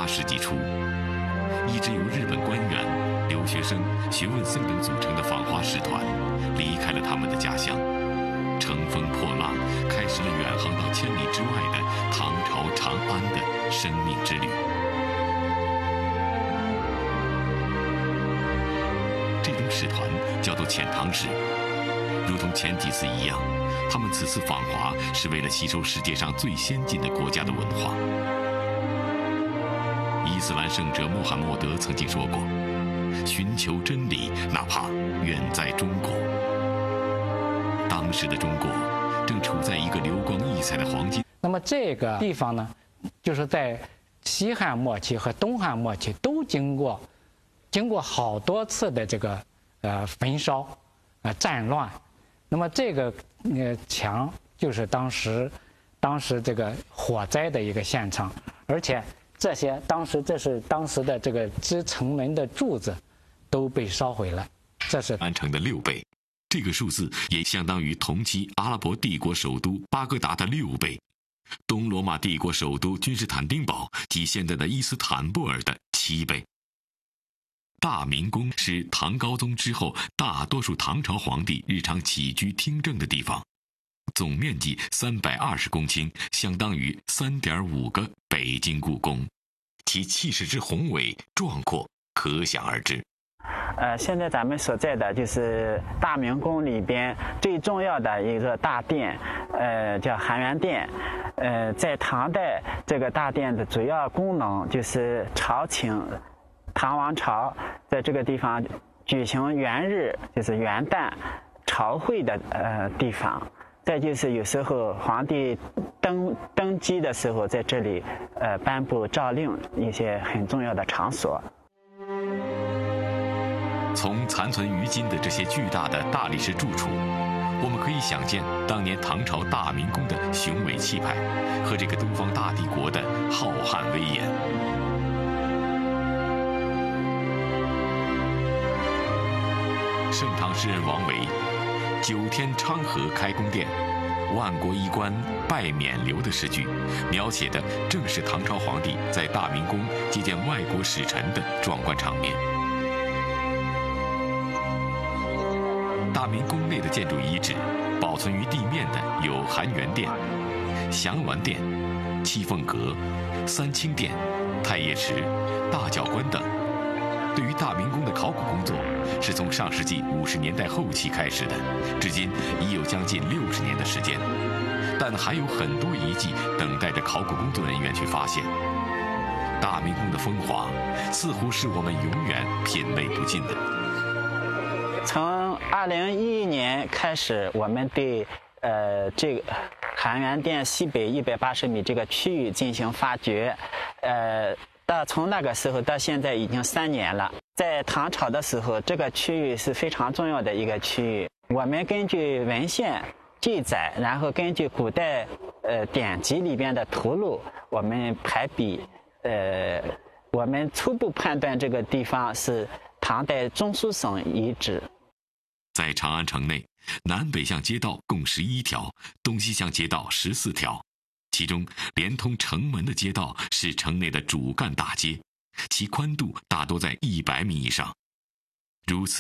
18世纪初，一支由日本官员、留学生、学问僧人组成的访华使团，离开了他们的家乡，乘风破浪，开始了远航到千里之外的唐朝长安的生命之旅。这种使团叫做遣唐使，如同前几次一样，他们此次访华是为了吸收世界上最先进的国家的文化。伊斯兰圣者穆罕默德曾经说过，寻求真理，哪怕远在中国。当时的中国正处在一个流光溢彩的黄金。 那么这个地方呢，就是在西汉末期和东汉末期都经过好多次的这个焚烧战乱。那么这个墙就是当时这个火灾的一个现场，而且这是当时的这个支城门的柱子都被烧毁了，这是安城的6倍。这个数字也相当于同期阿拉伯帝国首都巴格达的6倍，东罗马帝国首都君士坦丁堡及现在的伊斯坦布尔的7倍。大明宫是唐高宗之后大多数唐朝皇帝日常起居听政的地方，总面积320公顷，相当于3.5个北京故宫，其气势之宏伟壮阔可想而知。 现在咱们所在的就是大明宫里边最重要的一个大殿，叫含元殿。在唐代，这个大殿的主要功能就是朝请唐王朝在这个地方举行元日，就是元旦朝会的地方。再就是有时候皇帝登基的时候，在这里颁布诏令，一些很重要的场所。 从残存于今的这些巨大的大理石住处，我们可以想见当年唐朝大明宫的雄伟气派和这个东方大帝国的浩瀚威严。盛唐诗人王维9天昌河开宫殿，万国衣冠拜冕旒的诗句，描写的正是唐朝皇帝在大明宫接见外国使臣的壮观场面。大明宫内的建筑遗址保存于地面的有含元殿、祥鸾殿、七凤阁、三清殿、太液池、大教观等。对于大明宫的考古工作，是从上世纪50年代后期开始的，至今已有将近60年的时间，但还有很多遗迹等待着考古工作人员去发现。大明宫的风华，似乎是我们永远品味不尽的。 从2011年开始，我们对这个含元殿西北180米这个区域进行发掘，从那个时候到现在已经3年了。在唐朝的时候，这个区域是非常重要的一个区域。我们根据文献记载，然后根据古代典籍里边的图录，我们排比，我们初步判断这个地方是唐代中书省遗址。 在长安城内，南北向街道共11条，东西向街道14条。其中连通城门的街道是城内的主干大街，其宽度大多在100米以上。如此